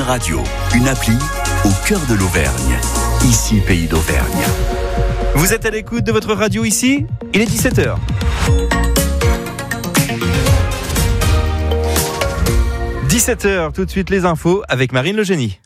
radio, une appli au cœur de l'Auvergne. Ici, Pays d'Auvergne. Vous êtes à l'écoute de votre radio ici ? Il est 17h. « 17h, tout de suite les infos avec Marine Le Génie.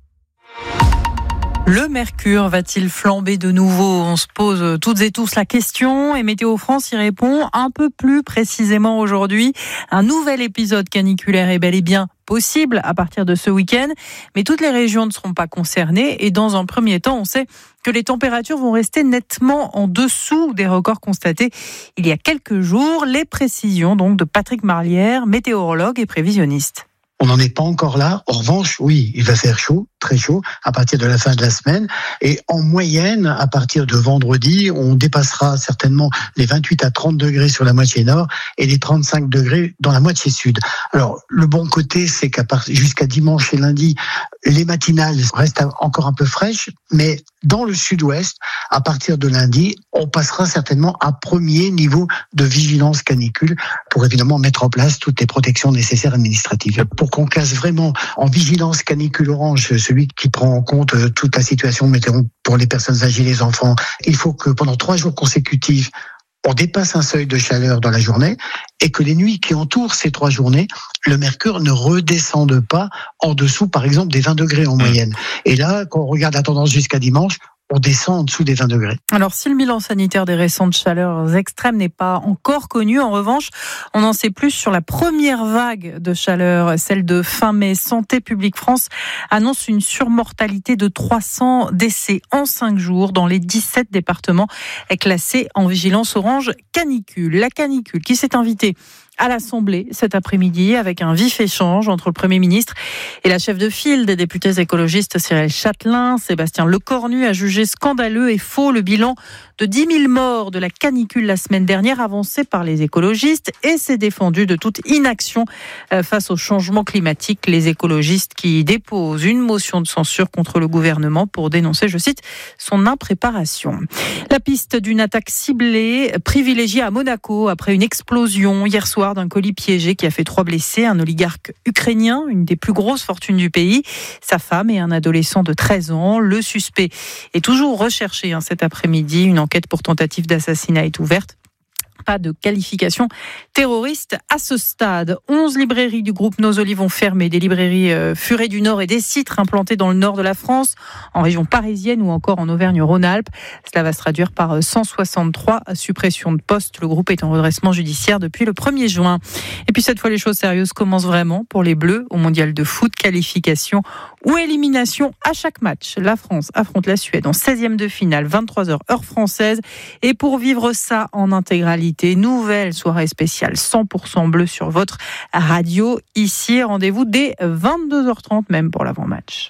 Le mercure va-t-il flamber de nouveau ? On se pose toutes et tous la question et Météo France y répond un peu plus précisément aujourd'hui. Un nouvel épisode caniculaire est bel et bien possible à partir de ce week-end, mais toutes les régions ne seront pas concernées et dans un premier temps, on sait que les températures vont rester nettement en dessous des records constatés il y a quelques jours. Les précisions donc de Patrick Marlière, météorologue et prévisionniste. On n'en est pas encore là. En revanche, oui, il va faire chaud, très chaud, à partir de la fin de la semaine. Et en moyenne, à partir de vendredi, on dépassera certainement les 28 à 30 degrés sur la moitié nord et les 35 degrés dans la moitié sud. Alors, le bon côté, c'est jusqu'à dimanche et lundi, les matinales restent encore un peu fraîches, mais dans le sud-ouest, à partir de lundi, on passera certainement à premier niveau de vigilance canicule pour évidemment mettre en place toutes les protections nécessaires administratives. Pour qu'on casse vraiment en vigilance canicule orange, celui qui prend en compte toute la situation météo pour les personnes âgées, les enfants, il faut que pendant 3 jours consécutifs, on dépasse un seuil de chaleur dans la journée et que les nuits qui entourent ces 3 journées, le mercure ne redescende pas en dessous, par exemple, des 20 degrés en moyenne. Et là, quand on regarde la tendance jusqu'à dimanche, on descend en dessous des 20 degrés. Alors, si le bilan sanitaire des récentes chaleurs extrêmes n'est pas encore connu, en revanche, on en sait plus sur la première vague de chaleur, celle de fin mai. Santé publique France annonce une surmortalité de 300 décès en 5 jours dans les 17 départements classés en vigilance orange canicule. La canicule qui s'est invitée à l'Assemblée cet après-midi avec un vif échange entre le Premier ministre et la chef de file des députés écologistes Cyril Châtelain. Sébastien Lecornu a jugé scandaleux et faux le bilan de 10 000 morts de la canicule la semaine dernière avancé par les écologistes et s'est défendu de toute inaction face au changement climatique. Les écologistes qui déposent une motion de censure contre le gouvernement pour dénoncer, je cite, son impréparation. La piste d'une attaque ciblée privilégiée à Monaco après une explosion hier soir d'un colis piégé qui a fait 3 blessés, un oligarque ukrainien, une des plus grosses fortunes du pays, sa femme et un adolescent de 13 ans. Le suspect est toujours recherché cet après-midi. Une enquête pour tentative d'assassinat est ouverte. Pas de qualification terroriste à ce stade. 11 librairies du groupe Nos Olives ont fermé. Des librairies Furet du Nord et des Citres implantés dans le nord de la France, en région parisienne ou encore en Auvergne-Rhône-Alpes. Cela va se traduire par 163 suppressions de postes. Le groupe est en redressement judiciaire depuis le 1er juin. Et puis cette fois, les choses sérieuses commencent vraiment pour les Bleus au mondial de foot. Qualification ou élimination à chaque match. La France affronte la Suède en 16e de finale, 23h heure française. Et pour vivre ça en intégralité, nouvelle soirée spéciale 100% bleu sur votre radio. Ici, rendez-vous dès 22h30 même pour l'avant-match.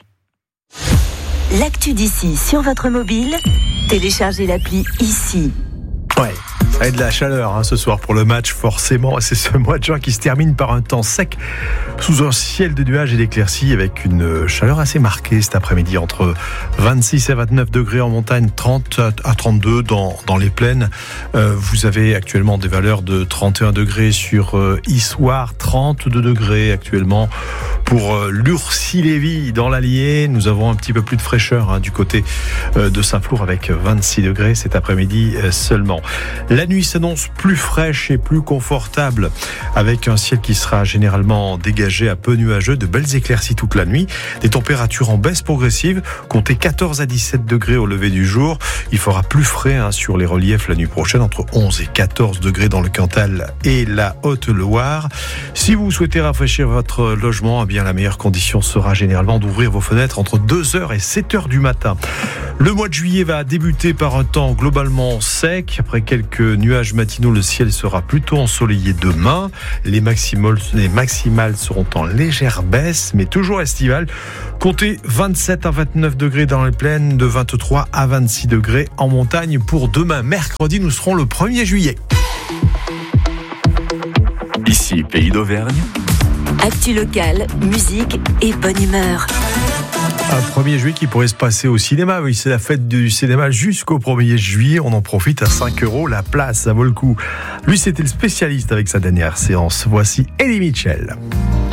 L'actu d'ici sur votre mobile, téléchargez l'appli ici. Ouais, ça va être de la chaleur ce soir pour le match, forcément. C'est ce mois de juin qui se termine par un temps sec sous un ciel de nuages et d'éclaircies avec une chaleur assez marquée cet après-midi, entre 26 et 29 degrés en montagne, 30 à 32 dans les plaines. Vous avez actuellement des valeurs de 31 degrés sur Issoire, 32 degrés actuellement pour Lurcy-Lévis dans l'Allier. Nous avons un petit peu plus de fraîcheur du côté de Saint-Flour avec 26 degrés cet après-midi seulement. La nuit s'annonce plus fraîche et plus confortable avec un ciel qui sera généralement dégagé à peu nuageux, de belles éclaircies toute la nuit, des températures en baisse progressive, comptez 14 à 17 degrés au lever du jour. Il fera plus frais sur les reliefs la nuit prochaine, entre 11 et 14 degrés dans le Cantal et la Haute-Loire. Si vous souhaitez rafraîchir votre logement, eh bien la meilleure condition sera généralement d'ouvrir vos fenêtres entre 2h et 7h du matin. Le mois de juillet va débuter par un temps globalement sec. Après quelques nuages matinaux, le ciel sera plutôt ensoleillé demain. Les maximales seront en légère baisse, mais toujours estivales. Comptez 27 à 29 degrés dans les plaines, de 23 à 26 degrés en montagne pour demain. Mercredi, nous serons le 1er juillet. Ici, Pays d'Auvergne. Actu locale, musique et bonne humeur. Un 1er juillet qui pourrait se passer au cinéma. Oui, c'est la fête du cinéma jusqu'au 1er juillet. On en profite à 5 € la place, ça vaut le coup. Lui, c'était le spécialiste avec sa dernière séance. Voici Eddie Mitchell.